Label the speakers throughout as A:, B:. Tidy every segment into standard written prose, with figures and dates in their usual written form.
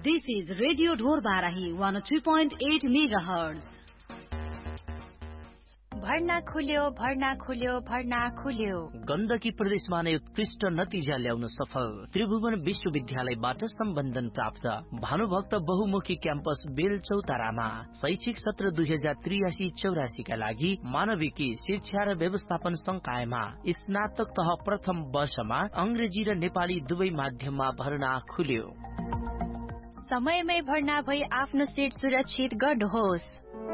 A: This is Radio Dhor Barahi 103.8 MHz.
B: भर्ना खुल्यो
C: गण्डकी प्रदेशमा नै उत्कृष्ट नतिजा ल्याउन सफल त्रिभुवन विश्वविद्यालयबाट सम्बन्धन प्राप्त भानुभक्त बहुमुखी क्याम्पस बेलचौतारामा शैक्षिक सत्र 2083-84 का लागि मानविकी शिक्षा र व्यवस्थापन संकायमा स्नातक तह प्रथम वर्षमा अंग्रेजी र नेपाली दुवै माध्यममा भर्ना खुल्यो।
B: समयमै भर्ना भई आफ्नो सिट सुरक्षित गर्नुहोस्।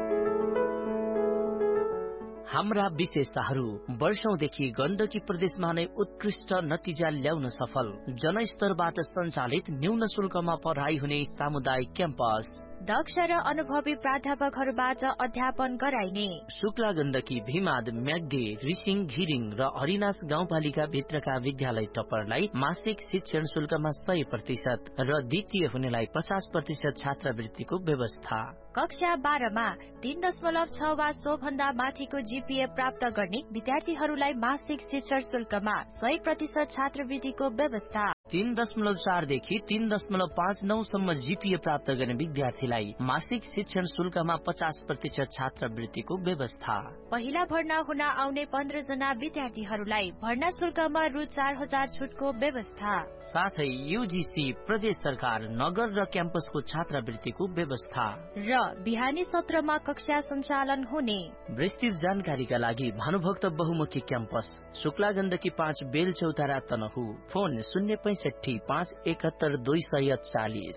C: हाम्रा विशेषताहरू वर्षौंदेखि गण्डकी प्रदेशमा नै उत्कृष्ट नतिजा ल्याउन सफल जनस्तरबाट सञ्चालित न्यून शुल्कमा पढाइ हुने सामुदायिक क्याम्पस,
B: दक्ष र अनुभवी प्राध्यापकहरूबाट अध्यापन गराइने
C: शुक्ला गण्डकी, भीमाद, म्याग्दी, रिसिङ, घिरिङ र हरिनास गाउँपालिका भित्रका विद्यालय टपरलाई मासिक शिक्षण शुल्कमा 100% र द्वितीय हुनेलाई 50% छात्रवृत्तिको व्यवस्था।
B: कक्षा 12 मा 3.6 वा सो भन्दा माथिको जीपीए प्राप्त गर्ने विद्यार्थीहरूलाई मासिक शिक्षण शुल्कमा 100% छात्रवृत्तिको व्यवस्था।
C: 3.4 देखि 3.59 सम्म जीपीए प्राप्त गर्ने विद्यार्थीलाई मासिक शिक्षण शुल्कमा 50% छात्रवृत्तिको व्यवस्था।
B: पहिला भर्ना हुन आउने 15 जना विद्यार्थीहरूलाई भर्ना शुल्कमा रु 4000 छुटको व्यवस्था।
C: साथै यूजीसी, प्रदेश सरकार, नगर र क्याम्पसको छात्रवृत्तिको व्यवस्था
B: र बिहानी सत्रमा कक्षा सञ्चालन हुने।
C: विस्तृत जानकारीका लागि भानुभक्त बहुमुखी क्याम्पस, शुक्ला गण्डकी 5, बेलचौतारा, तनहु। फोन 065 571 240।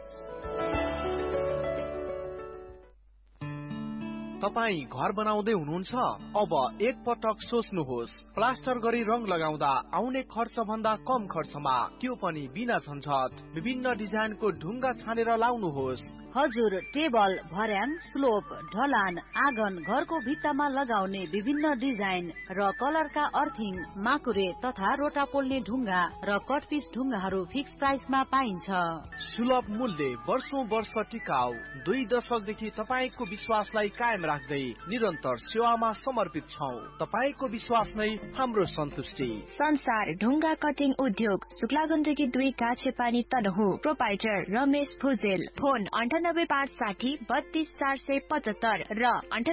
D: तपाई घर बनाउँदै हुनुहुन्छ? अब एक पटक सोच्नुहोस्। प्लास्टर गरी रङ लगाउँदा आउने खर्च भन्दा कम खर्चमा, त्यो पनि बिना झन्झट, विभिन्न डिजाइनको ढुङ्गा छानेर लाउनुहोस्।
A: हजुर, टेबल, भर्याङ, स्लोप, ढलान, आँगन, घरको भित्तामा लगाउने विभिन्न डिजाइन र कलरका अर्थिङ, माकुरे तथा रोटा पोल्ने ढुङ्गा र कटपिस ढुङ्गाहरू फिक्स प्राइसमा पाइन्छ।
D: सुलभ मूल्य, वर्षौं वर्ष टिकाउ, 2 दशकदेखि तपाईको विश्वासलाई कायम राख्दै निरन्तर सेवामा समर्पित छौं। तपाईको विश्वास नै हाम्रो सन्तुष्टि।
B: संसार ढुङ्गा कटिङ उद्योग, शुक्ला गण्डकी 2, काछेपानी, तनहु। प्रोपाइटर रमेश भुजेल। फोन 98 560 32 475 र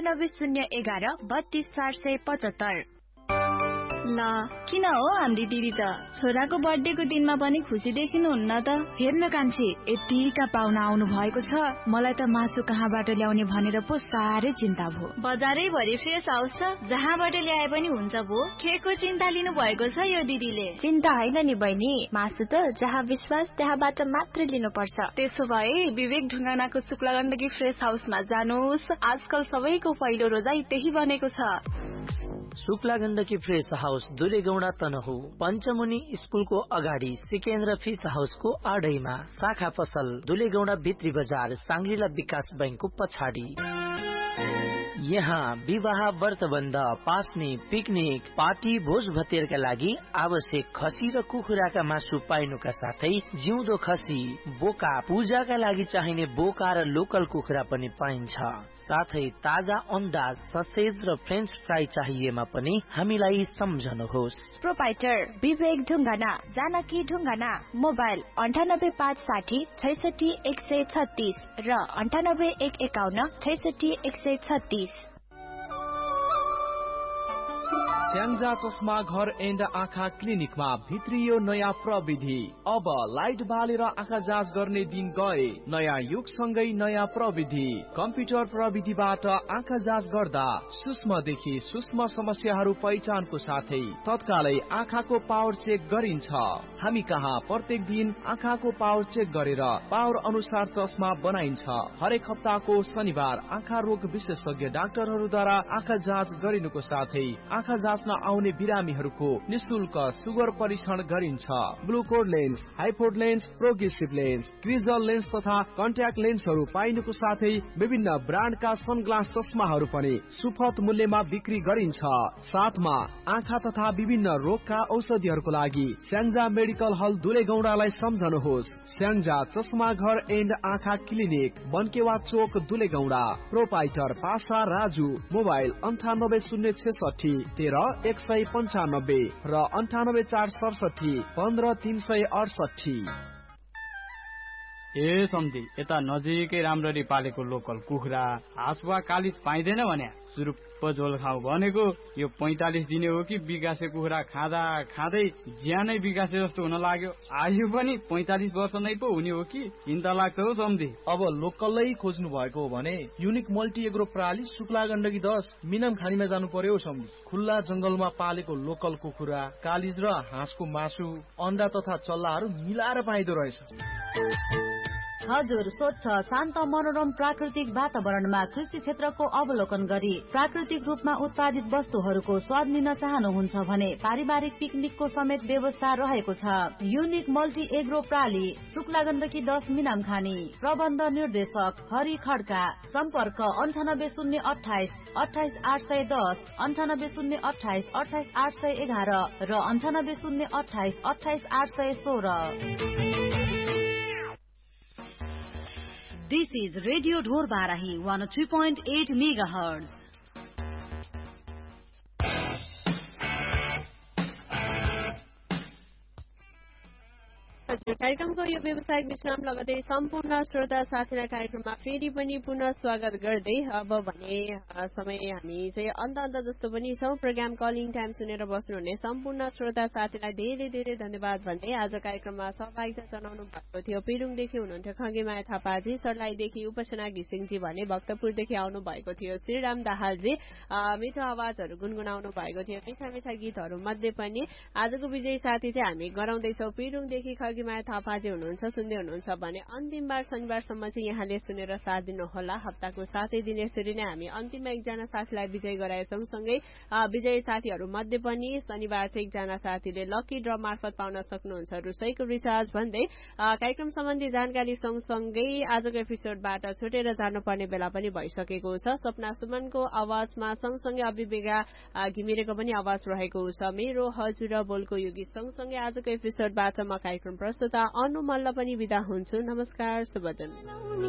B: 98 011 32 475।
E: ल किन हो हाम्री दिदी त छोराको बर्थडेको दिनमा पनि खुसी देखिनुहुन्न त?
F: हेर्न कान्छी, यतिका पाहुना आउनु भएको छ, मलाई त मासु कहाँबाट ल्याउने भनेर पो साह्रै चिन्ता भयो।
E: बजारै भरि फ्रेस हाउस छ, जहाँबाट ल्याए पनि हुन्छ भो। केको चिन्ता लिनु भएको छ यो दिदीले?
B: चिन्ता होइन नि बहिनी, मासु त जहाँ विश्वास त्यहाँबाट मात्र लिनुपर्छ।
E: त्यसो भए विवेक ढुङ्गानाको शुक्ला गण्डकी फ्रेस हाउसमा जानुहोस्। आजकल सबैको पहिलो रोजाइ त्यही बनेको छ।
C: Shukla Gandaki fresh house, दुलेगौडा, Tanahun. पञ्चमुनि स्कुलको अगाडि सिकेन्द्र फिस हाउसको आडैमा, शाखा पसल दुलेगौडा भित्री बजार, सांग्रिला विकास बैंकको पछाडि। यहाँ विवाह, व्रतबन्ध, पास्ने, पिकनिक, पार्टी, भोज भतेरका लागि आवश्यक खसी र कुखुराका मासु पाइनुका साथै जिउँदो खसी, बोका, पूजाका लागि चाहिने बोका र लोकल कुखुरा पनि पाइन्छ। साथै ताजा अन्डा, ससेज र फ्रेन्च फ्राई चाहिएमा पनि हामीलाई सम्झनुहोस्।
B: प्रोपाइटर विवेक ढुङ्गाना, जानकी ढुङ्गाना। मोबाइल 98 560 66 136 र 98 151 66 136।
D: स्याङ्जा चस्मा घर एन्ड आँखा क्लिनिकमा भित्रियो नयाँ प्रविधि। अब लाइट बालेर आँखा जाँच गर्ने दिन गए। नयाँ युगसँगै नयाँ प्रविधि। कम्प्युटर प्रविधिबाट आँखा जाँच गर्दा सूक्ष्मदेखि सूक्ष्म समस्याहरू पहिचानको साथै तत्कालै आँखाको पावर चेक गरिन्छ। हामी कहाँ प्रत्येक दिन आँखाको पावर चेक गरेर पावर अनुसार चस्मा बनाइन्छ। हरेक हप्ताको शनिबार आँखा रोग विशेषज्ञ डाक्टरहरूद्वारा आँखा जाँच गरिनुको साथै आँखा जाँच्न आउने बिरामीहरूको निशुल्क सुगर परीक्षण गरिन्छ। ग्लुकोड lens, हाइपोड lens, progressive lens, क्रिजल lens तथा कन्ट्याक्ट लेन्सहरू पाइनुको साथै विभिन्न ब्रान्डका सनग्लास चस्माहरू पनि सुपथ मूल्यमा बिक्री गरिन्छ। साथमा आँखा तथा विभिन्न रोगका औषधिहरूको लागि स्याङ्जा मेडिकल हल दुलेगौडालाई सम्झनुहोस्। स्याङ्जा चस्मा घर एन्ड आँखा क्लिनिक, बनकेवा चोक, दुलेगौडा। प्रोपाइटर पासा राजु। मोबाइल 98 066 13 195 र 98 467 15 368।
G: ए सम्धी, यता नजिकै राम्ररी पालेको लोकल कुखुरा हाँस वा कालिज पाइँदैन भने सुरुप्प झोल खाऊ भनेको यो 45 दिने हो कि विकासे कुखुरा खाँदा खाँदै ज्यानै विकासे जस्तो हुन लाग्यो। आयु पनि 45 वर्ष नै पो हुने हो कि चिन्ता लाग्छ हौ सम्धी।
D: अब लोकलै खोज्नु भएको हो भने युनिक मल्टी एग्रो प्रणाली शुक्ला गण्डकी 10 मिनाम खानीमा जानु पर्यो सम्धी। खुल्ला जंगलमा पालेको लोकल कुखुरा, कालिज र हाँसको मासु, अन्डा तथा चल्लाहरू मिलाएर पाइदो रहेछ।
A: हजुर, स्वच्छ शान्त मनोरम प्राकृतिक वातावरणमा कृषि क्षेत्रको अवलोकन गरी प्राकृतिक रूपमा उत्पादित वस्तुहरूको स्वाद लिन चाहनुहुन्छ भने पारिवारिक पिकनिकको समेत व्यवस्था रहेको छ। Unique multi agro प्राली, Shukla Gandaki 10 मिनाम खानी। प्रबन्ध निर्देशक हरि खड्का। सम्पर्क 98028 28810, 98028 28811 र 98028 28816। This is Radio Dhor Barahi 103.8 MHz.
H: कार्यक्रमको यो व्यावसायिक विश्राम लगतै सम्पूर्ण श्रोता साथीलाई कार्यक्रममा फेरि पनि पुनः स्वागत गर्दै अब भने समय हामी चाहिँ अन्त जस्तो पनि छौं। प्रोग्राम कलिङ टाइम सुनेर बस्नुहुने सम्पूर्ण श्रोता साथीलाई धेरै धेरै धन्यवाद भन्दै आज कार्यक्रममा सहभागिता जनाउनु भएको थियो। पेरुङदेखि हुनुहुन्थ्यो खङ्गेमाया थापाजी, सर्लाहीदेखि उपासना घिसिङजी भने, भक्तपुरदेखि आउनु भएको थियो श्रीराम दाहालजी, मिठो आवाजहरू गुनगुनाउनु भएको थियो। मिठा मिठा गीतहरू मध्ये पनि आजको विजयी साथी चाहिँ हामी गराउँदैछौँ। पेरुङदेखि खङ्गेमाया थापाजी हुनुहुन्छ, सुन्दै हुनुहुन्छ भने अन्तिम बार शनिबारसम्म चाहिँ यहाँले सुनेर साथ दिनुहोला। हप्ताको 7 दिन यसरी नै हामी अन्तिममा एकजना साथीलाई विजय गराए सँगसँगै विजयी साथीहरू मध्ये पनि शनिबार चाहिँ एकजना साथीले लकी ड्र मार्फत पाउन सक्नुहुन्छ रुसैको रिचार्ज भन्दै कार्यक्रम सम्बन्धी जानकारी सँगसँगै आजको एपिसोडबाट छुटेर जानुपर्ने बेला पनि भइसकेको छ। सपना सुमनको आवाजमा सँगसँगै अभिवेगा घिमिरेको पनि आवाज रहेको छ। मेरो हजुर बोलको यो गीत सँगसँगै आजको एपिसोडबाट म कार्यक्रम प्रस्तुता अनु मल्ल पनि बिदा हुन्छु। नमस्कार, शुभ दिन।